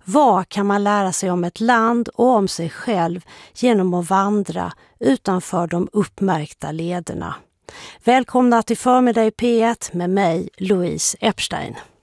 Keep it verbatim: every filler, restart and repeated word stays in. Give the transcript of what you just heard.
Vad kan man lära sig om ett land och om sig själv genom att vandra utanför de uppmärkta lederna? Välkomna till Förmiddag i P ett med mig, Louise Epstein.